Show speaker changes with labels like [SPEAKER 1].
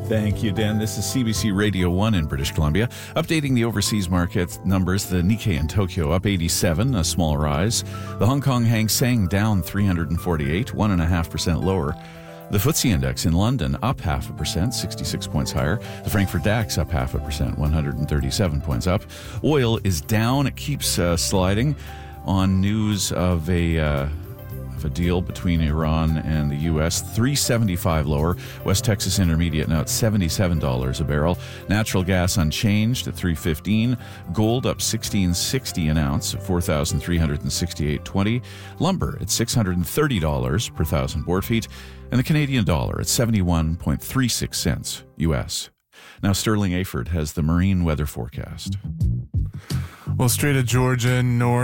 [SPEAKER 1] Thank you, Dan. This is CBC Radio 1 in British Columbia. Updating the overseas market numbers, the Nikkei in Tokyo up 87, a small rise. The Hong Kong Hang Seng down 348, 1.5% lower. The FTSE Index in London up 0.5%, 66 points higher. The Frankfurt DAX up 0.5%, 137 points up. Oil is down. It keeps sliding on news of a deal between Iran and the U.S. $3.75 lower. West Texas Intermediate now at $77 a barrel. Natural gas unchanged at $3.15. Gold up $16.60 an ounce at $4,368.20. Lumber at $630 per thousand board feet. And the Canadian dollar at 71.36 cents U.S. Now Sterling Aford has the marine weather forecast.
[SPEAKER 2] Well, Strait of Georgia north